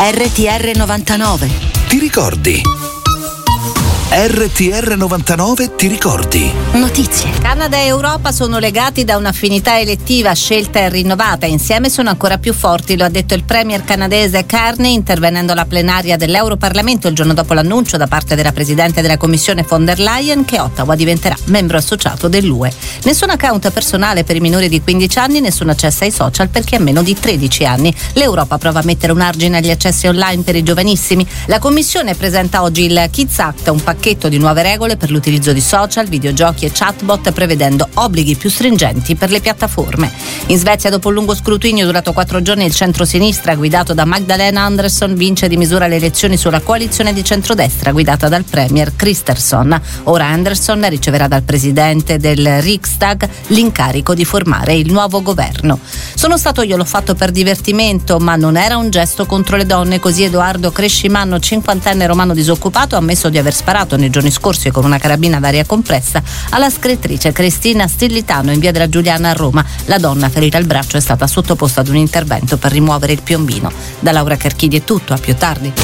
RTR 99. Ti ricordi? RTR 99 ti ricordi? Notizie. Canada e Europa sono legati da un'affinità elettiva scelta e rinnovata. Insieme sono ancora più forti, lo ha detto il premier canadese Carney intervenendo alla plenaria dell'Europarlamento il giorno dopo l'annuncio da parte della presidente della Commissione von der Leyen che Ottawa diventerà membro associato dell'UE. Nessun account personale per i minori di 15 anni, nessun accesso ai social per chi ha meno di 13 anni. L'Europa prova a mettere un argine agli accessi online per i giovanissimi. La Commissione presenta oggi il Kids Act, un pacchetto di nuove regole per l'utilizzo di social, videogiochi e chatbot, prevedendo obblighi più stringenti per le piattaforme. In Svezia, dopo un lungo scrutinio durato 4 giorni, il centro-sinistra guidato da Magdalena Andersson vince di misura le elezioni sulla coalizione di centrodestra guidata dal premier Kristersson. Ora Andersson riceverà dal presidente del Riksdag l'incarico di formare il nuovo governo. Sono stato io, l'ho fatto per divertimento, ma non era un gesto contro le donne. Così Edoardo Crescimanno, 50enne romano disoccupato, ha ammesso di aver sparato nei giorni scorsi con una carabina ad aria compressa alla scrittrice Cristina Stillitano in via della Giuliana a Roma. La donna ferita al braccio è stata sottoposta ad un intervento per rimuovere il piombino. Da Laura Carchidi è tutto, a più tardi.